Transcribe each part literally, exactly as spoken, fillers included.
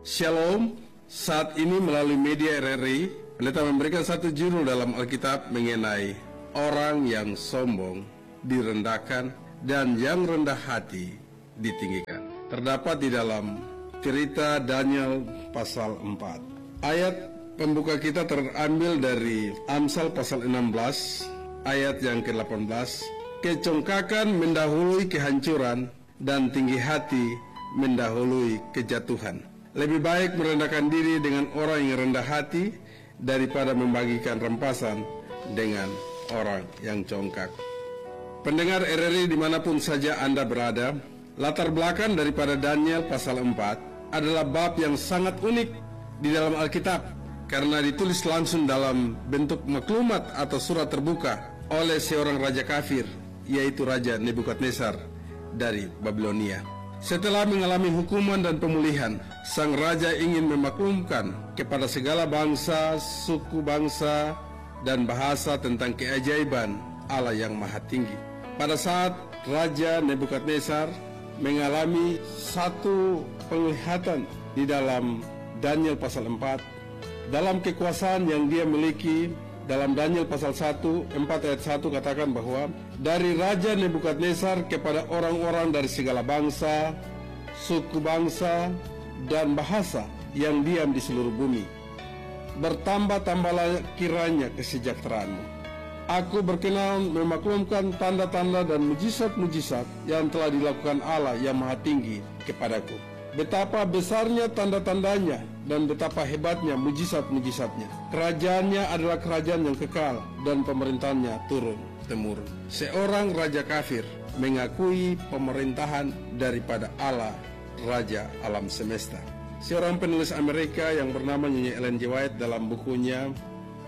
Shalom, saat ini melalui media R R I, pendeta memberikan satu judul dalam Alkitab mengenai orang yang sombong direndahkan dan yang rendah hati ditinggikan. Terdapat di dalam cerita Daniel pasal empat. Ayat pembuka kita terambil dari Amsal pasal enam belas, ayat yang ke delapan belas. Kecongkakan mendahului kehancuran dan tinggi hati mendahului kejatuhan. Lebih baik merendahkan diri dengan orang yang rendah hati daripada membagikan rampasan dengan orang yang congkak. Pendengar R R I dimanapun saja Anda berada, latar belakang daripada Daniel pasal empat adalah bab yang sangat unik di dalam Alkitab, karena ditulis langsung dalam bentuk maklumat atau surat terbuka oleh seorang raja kafir, yaitu Raja Nebukadnezar dari Babilonia. Setelah mengalami hukuman dan pemulihan, sang raja ingin memaklumkan kepada segala bangsa, suku bangsa, dan bahasa tentang keajaiban Allah yang maha tinggi. Pada saat Raja Nebukadnezar mengalami satu penglihatan di dalam Daniel pasal empat, dalam kekuasaan yang dia miliki, dalam Daniel pasal satu, empat ayat satu katakan bahwa dari Raja Nebukadnezar kepada orang-orang dari segala bangsa, suku bangsa, dan bahasa yang diam di seluruh bumi, bertambah-tambahlah kiranya kesejahteraanmu. Aku berkenan memaklumkan tanda-tanda dan mujizat-mujizat yang telah dilakukan Allah yang maha tinggi kepadaku. Betapa besarnya tanda-tandanya dan betapa hebatnya mujizat-mujizatnya. Kerajaannya adalah kerajaan yang kekal dan pemerintahannya turun-temurun. Seorang raja kafir mengakui pemerintahan daripada Allah, Raja alam semesta. Seorang penulis Amerika yang bernama Nyonya Ellen G. White dalam bukunya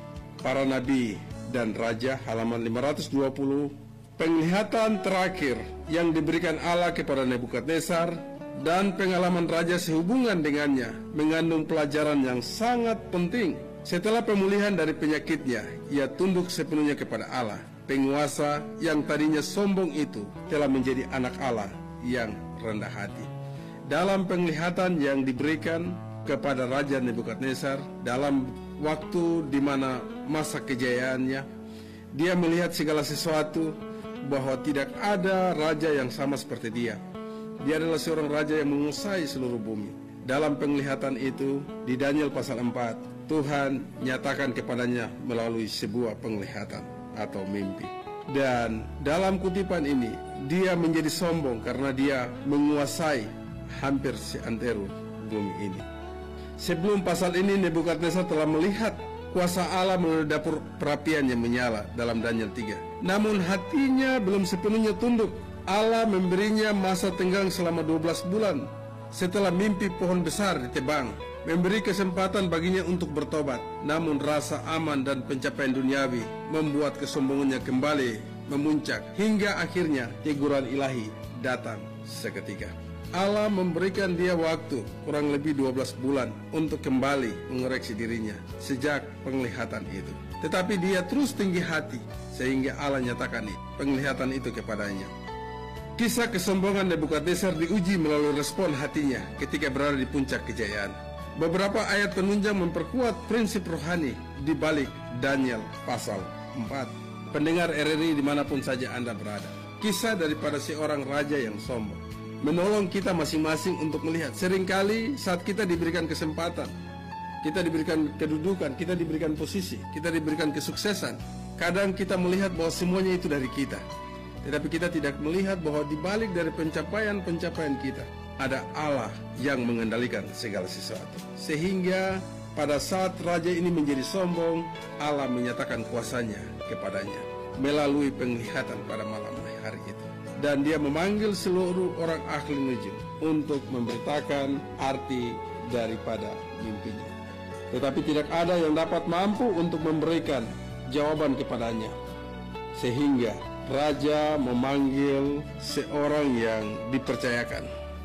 Para Nabi dan Raja halaman lima ratus dua puluh, penglihatan terakhir yang diberikan Allah kepada Nebukadnezar dan pengalaman raja sehubungan dengannya mengandung pelajaran yang sangat penting. Setelah pemulihan dari penyakitnya, ia tunduk sepenuhnya kepada Allah. Penguasa yang tadinya sombong itu telah menjadi anak Allah yang rendah hati. Dalam penglihatan yang diberikan kepada Raja Nebukadnezar dalam waktu di mana masa kejayaannya, dia melihat segala sesuatu bahwa tidak ada raja yang sama seperti dia. Dia adalah seorang raja yang menguasai seluruh bumi. Dalam penglihatan itu, di Daniel pasal empat, Tuhan nyatakan kepadanya melalui sebuah penglihatan atau mimpi. Dan dalam kutipan ini, dia menjadi sombong karena dia menguasai hampir seantero bumi ini. Sebelum pasal ini, Nebukadnezar telah melihat kuasa Allah melalui dapur perapian yang menyala dalam Daniel tiga. Namun hatinya belum sepenuhnya tunduk. Allah memberinya masa tenggang selama dua belas bulan setelah mimpi pohon besar ditebang, memberi kesempatan baginya untuk bertobat. Namun rasa aman dan pencapaian duniawi membuat kesombongannya kembali memuncak, hingga akhirnya teguran ilahi datang seketika. Allah memberikan dia waktu kurang lebih dua belas bulan untuk kembali mengoreksi dirinya sejak penglihatan itu. Tetapi dia terus tinggi hati sehingga Allah nyatakan penglihatan itu kepadanya. Kisah kesombongan Nebukadnezar diuji melalui respon hatinya ketika berada di puncak kejayaan. Beberapa ayat penunjang memperkuat prinsip rohani di balik Daniel pasal empat. Pendengar R R I dimanapun saja Anda berada, kisah daripada seorang raja yang sombong menolong kita masing-masing untuk melihat. Seringkali saat kita diberikan kesempatan, kita diberikan kedudukan, kita diberikan posisi, kita diberikan kesuksesan, kadang kita melihat bahwa semuanya itu dari kita. Tetapi kita tidak melihat bahwa di balik dari pencapaian-pencapaian kita ada Allah yang mengendalikan segala sesuatu. Sehingga pada saat raja ini menjadi sombong, Allah menyatakan kuasanya kepadanya melalui penglihatan pada malam hari itu. Dan dia memanggil seluruh orang ahli nujum untuk memberitakan arti daripada mimpinya. Tetapi tidak ada yang dapat mampu untuk memberikan jawaban kepadanya. Sehingga raja memanggil seorang yang dipercayakan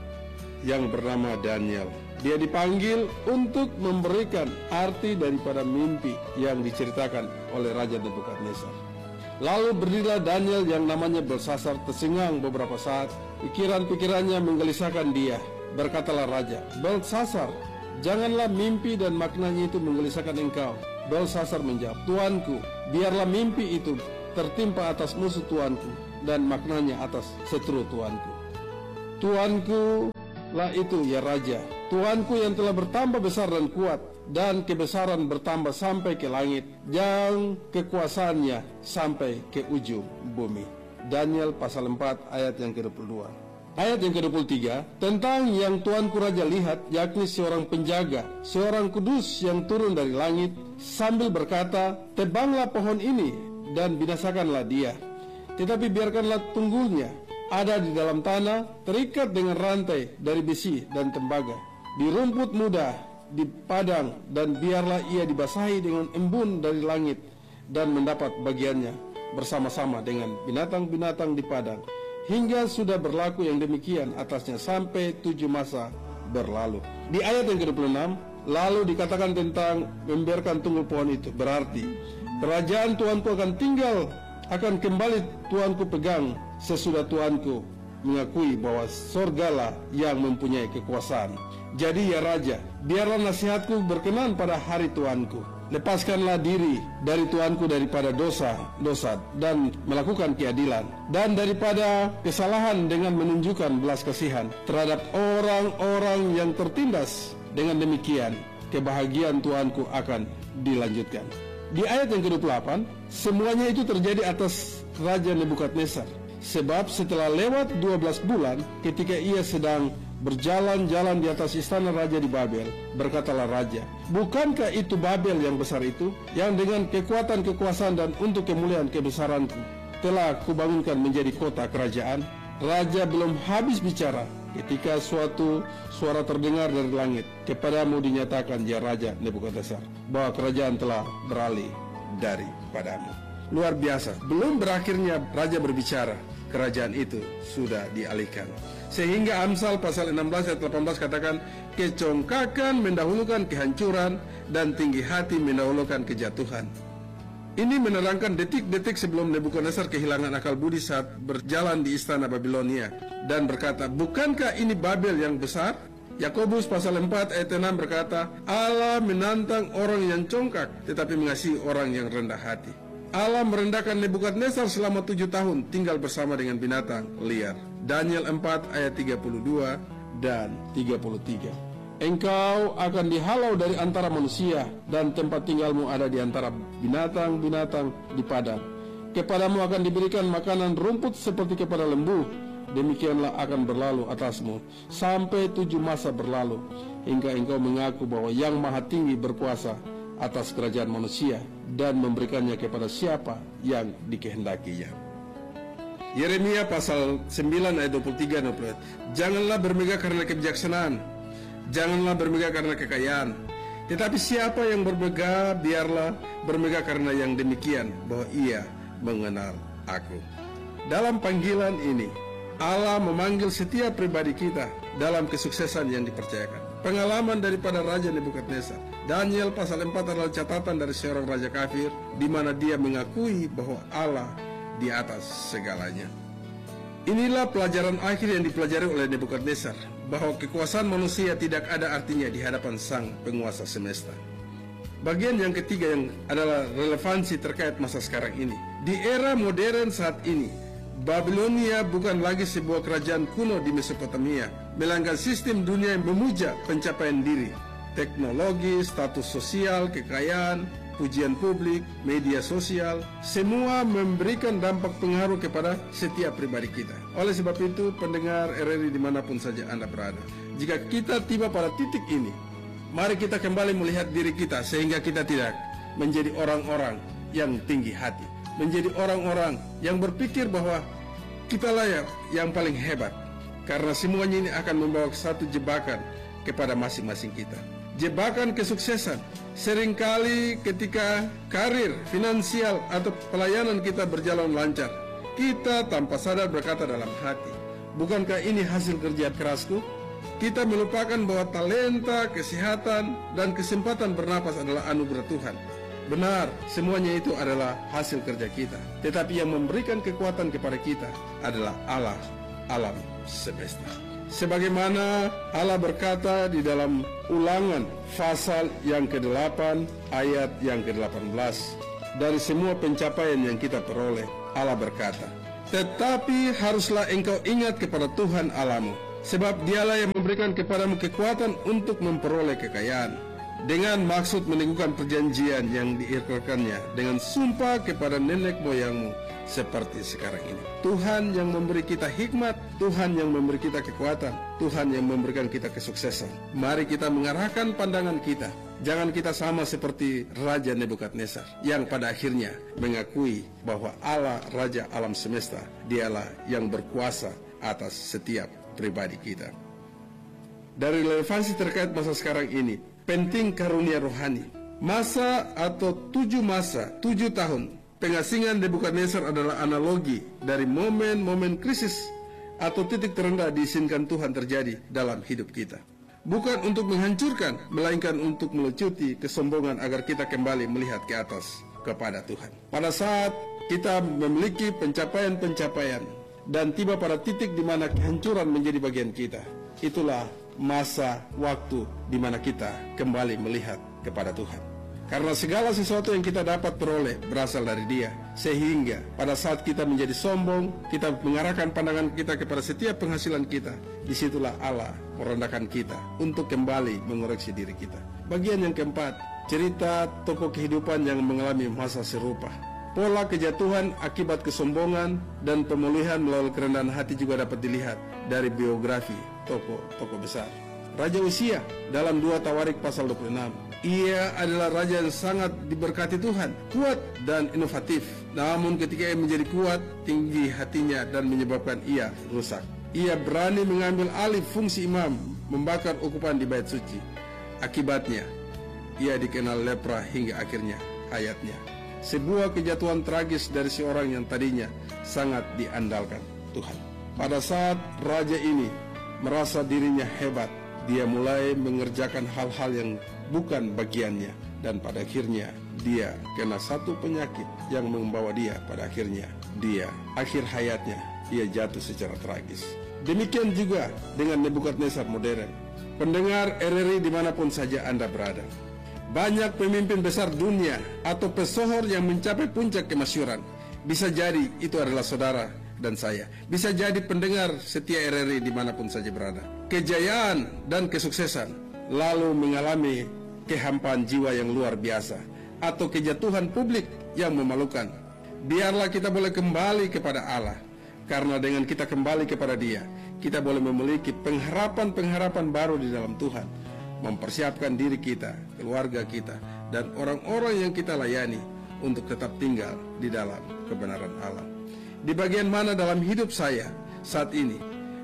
yang bernama Daniel. Dia dipanggil untuk memberikan arti daripada mimpi yang diceritakan oleh Raja Nebukadnezar. Lalu berdirilah Daniel yang namanya Belsasar tersengang beberapa saat. Pikiran-pikirannya menggelisahkan dia. Berkatalah raja, Belsasar, Janganlah mimpi dan maknanya itu menggelisahkan engkau. Belsasar menjawab, Tuanku, biarlah mimpi itu tertimpa atas musuh Tuanku dan maknanya atas setru Tuanku. Tuanku lah itu ya Raja, Tuanku yang telah bertambah besar dan kuat, dan kebesaran bertambah sampai ke langit, dan kekuasaannya sampai ke ujung bumi. Daniel pasal empat ayat yang ke dua puluh dua. Ayat yang ke dua puluh tiga, tentang yang Tuanku Raja lihat, yakni seorang penjaga, seorang kudus yang turun dari langit, sambil berkata, tebanglah pohon ini dan binasakanlah dia, tetapi biarkanlah tunggulnya ada di dalam tanah, terikat dengan rantai dari besi dan tembaga, di rumput muda, di padang, dan biarlah ia dibasahi dengan embun dari langit, dan mendapat bagiannya bersama-sama dengan binatang-binatang di padang, hingga sudah berlaku yang demikian atasnya sampai tujuh masa berlalu. Di ayat yang ke dua puluh enam, lalu dikatakan tentang membiarkan tunggul pohon itu, berarti kerajaan Tuanku akan tinggal, akan kembali Tuanku pegang sesudah Tuanku mengakui bahwa sorgalah yang mempunyai kekuasaan. Jadi ya Raja, biarlah nasihatku berkenan pada hari Tuanku. Lepaskanlah diri dari Tuanku daripada dosa-dosa dan melakukan keadilan, dan daripada kesalahan dengan menunjukkan belas kasihan terhadap orang-orang yang tertindas. Dengan demikian, kebahagiaan Tuanku akan dilanjutkan. Di ayat yang ke dua puluh delapan, semuanya itu terjadi atas Raja Nebukadnezar. Sebab setelah lewat dua belas bulan, ketika ia sedang berjalan-jalan di atas istana raja di Babel, berkatalah raja, bukankah itu Babel yang besar itu, yang dengan kekuatan kekuasaan dan untuk kemuliaan kebesaranku telah kubangunkan menjadi kota kerajaan? Raja belum habis bicara ketika suatu suara terdengar dari langit, kepadamu dinyatakan ya Raja Nebukadnezar, bahwa kerajaan telah beralih daripadamu. Luar biasa, belum berakhirnya raja berbicara, kerajaan itu sudah dialihkan. Sehingga Amsal pasal enam belas ayat delapan belas katakan, kecongkakan mendahulukan kehancuran dan tinggi hati mendahulukan kejatuhan. Ini menerangkan detik-detik sebelum Nebukadnezar kehilangan akal budi saat berjalan di istana Babilonia dan berkata, bukankah ini Babel yang besar? Yakobus pasal empat ayat enam berkata, Allah menantang orang yang congkak tetapi mengasihi orang yang rendah hati. Allah merendahkan Nebukadnezar selama tujuh tahun tinggal bersama dengan binatang liar. Daniel empat ayat tiga puluh dua dan tiga puluh tiga. Engkau akan dihalau dari antara manusia, dan tempat tinggalmu ada di antara binatang-binatang di padang. Kepadamu akan diberikan makanan rumput seperti kepada lembu. Demikianlah akan berlalu atasmu sampai tujuh masa berlalu, hingga engkau mengaku bahwa Yang Maha Tinggi berkuasa atas kerajaan manusia dan memberikannya kepada siapa yang dikehendakinya. Yeremia pasal sembilan ayat dua puluh tiga dan dua puluh. Janganlah bermegah karena kebijaksanaan, janganlah bermegah karena kekayaan, tetapi siapa yang bermegah, biarlah bermegah karena yang demikian, bahwa ia mengenal aku. Dalam panggilan ini, Allah memanggil setiap pribadi kita dalam kesuksesan yang dipercayakan. Pengalaman daripada Raja Nebukadnezar, Daniel pasal empat adalah catatan dari seorang raja kafir, di mana dia mengakui bahwa Allah di atas segalanya. Inilah pelajaran akhir yang dipelajari oleh Nebukadnezar, bahwa kekuasaan manusia tidak ada artinya di hadapan sang penguasa semesta. Bagian yang ketiga yang adalah relevansi terkait masa sekarang ini. Di era modern saat ini, Babilonia bukan lagi sebuah kerajaan kuno di Mesopotamia, melainkan sistem dunia yang memuja pencapaian diri, teknologi, status sosial, kekayaan, pujian publik, media sosial, semua memberikan dampak pengaruh kepada setiap pribadi kita. Oleh sebab itu, pendengar R R I dimanapun saja Anda berada, jika kita tiba pada titik ini, mari kita kembali melihat diri kita, sehingga kita tidak menjadi orang-orang yang tinggi hati, menjadi orang-orang yang berpikir bahwa kita layak yang paling hebat, karena semuanya ini akan membawa ke satu jebakan kepada masing-masing kita. Jebakan kesuksesan seringkali ketika karir, finansial, atau pelayanan kita berjalan lancar, kita tanpa sadar berkata dalam hati, bukankah ini hasil kerja kerasku? Kita melupakan bahwa talenta, kesehatan, dan kesempatan bernapas adalah anugerah Tuhan. Benar, semuanya itu adalah hasil kerja kita, tetapi yang memberikan kekuatan kepada kita adalah Allah alam semesta. Sebagaimana Allah berkata di dalam Ulangan pasal yang kedelapan ayat yang kedelapan belas, dari semua pencapaian yang kita peroleh, Allah berkata, "Tetapi haruslah engkau ingat kepada Tuhan Allahmu, sebab Dialah yang memberikan kepadamu kekuatan untuk memperoleh kekayaan, dengan maksud meneguhkan perjanjian yang diikrarkannya dengan sumpah kepada nenek moyangmu seperti sekarang ini." Tuhan yang memberi kita hikmat, Tuhan yang memberi kita kekuatan, Tuhan yang memberikan kita kesuksesan. Mari kita mengarahkan pandangan kita. Jangan kita sama seperti Raja Nebukadnezar yang pada akhirnya mengakui bahwa Allah Raja alam semesta, Dialah yang berkuasa atas setiap pribadi kita. Dari relevansi terkait masa sekarang ini, penting karunia rohani. Masa atau tujuh masa, tujuh tahun pengasingan Nebukadnezar adalah analogi dari momen-momen krisis atau titik terendah diizinkan Tuhan terjadi dalam hidup kita. Bukan untuk menghancurkan, melainkan untuk melecuti kesombongan agar kita kembali melihat ke atas kepada Tuhan. Pada saat kita memiliki pencapaian-pencapaian dan tiba pada titik di mana kehancuran menjadi bagian kita, itulah masa waktu di mana kita kembali melihat kepada Tuhan. Karena segala sesuatu yang kita dapat peroleh berasal dari Dia. Sehingga pada saat kita menjadi sombong, kita mengarahkan pandangan kita kepada setiap penghasilan kita, disitulah Allah merendahkan kita untuk kembali mengoreksi diri kita. Bagian yang keempat, cerita tokoh kehidupan yang mengalami masa serupa. Pola kejatuhan akibat kesombongan dan pemulihan melalui kerendahan hati juga dapat dilihat dari biografi tokoh-tokoh besar. Raja Usia dalam dua Tawarik pasal dua puluh enam. Ia adalah raja yang sangat diberkati Tuhan, kuat dan inovatif. Namun ketika ia menjadi kuat, tinggi hatinya dan menyebabkan ia rusak. Ia berani mengambil alih fungsi imam, membakar ukupan di bait suci. Akibatnya, ia dikenal lepra hingga akhirnya hayatnya. Sebuah kejatuhan tragis dari seorang yang tadinya sangat diandalkan Tuhan. Pada saat raja ini merasa dirinya hebat, dia mulai mengerjakan hal-hal yang bukan bagiannya, dan pada akhirnya dia kena satu penyakit yang membawa dia pada akhirnya dia akhir hayatnya ia jatuh secara tragis. Demikian juga dengan Nebukadnezar modern. Pendengar R R I dimanapun saja Anda berada, banyak pemimpin besar dunia atau pesohor yang mencapai puncak kemasyhuran. Bisa jadi itu adalah saudara dan saya. Bisa jadi pendengar setia R R I dimanapun saja berada. Kejayaan dan kesuksesan lalu mengalami kehampaan jiwa yang luar biasa atau kejatuhan publik yang memalukan. Biarlah kita boleh kembali kepada Allah, karena dengan kita kembali kepada Dia, kita boleh memiliki pengharapan-pengharapan baru di dalam Tuhan, mempersiapkan diri kita, keluarga kita, dan orang-orang yang kita layani untuk tetap tinggal di dalam kebenaran Allah. Di bagian mana dalam hidup saya saat ini,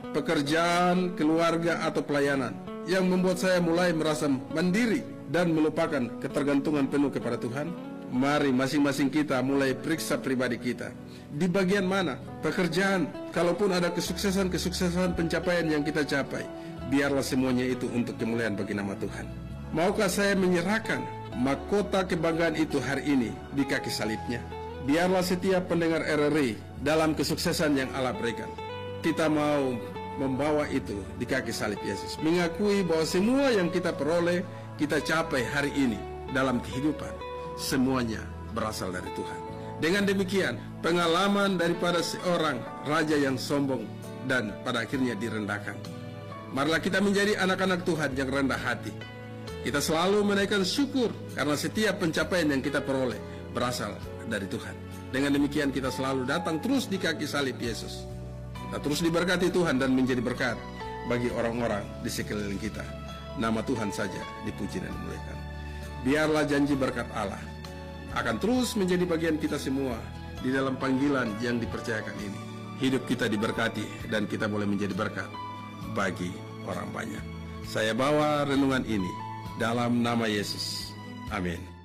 pekerjaan, keluarga, atau pelayanan yang membuat saya mulai merasa mandiri dan melupakan ketergantungan penuh kepada Tuhan? Mari masing-masing kita mulai periksa pribadi kita. Di bagian mana? Pekerjaan, kalaupun ada kesuksesan-kesuksesan pencapaian yang kita capai, biarlah semuanya itu untuk kemuliaan bagi nama Tuhan. Maukah saya menyerahkan mahkota kebanggaan itu hari ini di kaki salibnya? Biarlah setiap pendengar R R I dalam kesuksesan yang Allah berikan, kita mau membawa itu di kaki salib Yesus, mengakui bahwa semua yang kita peroleh, kita capai hari ini dalam kehidupan, semuanya berasal dari Tuhan. Dengan demikian, pengalaman daripada seorang raja yang sombong dan pada akhirnya direndahkan. Marilah kita menjadi anak-anak Tuhan yang rendah hati. Kita selalu menaikkan syukur karena setiap pencapaian yang kita peroleh berasal dari Tuhan. Dengan demikian kita selalu datang terus di kaki salib Yesus. Kita terus diberkati Tuhan dan menjadi berkat bagi orang-orang di sekeliling kita. Nama Tuhan saja dipuji dan dimuliakan. Biarlah janji berkat Allah akan terus menjadi bagian kita semua di dalam panggilan yang dipercayakan ini. Hidup kita diberkati dan kita boleh menjadi berkat bagi orang banyak. Saya bawa renungan ini dalam nama Yesus. Amin.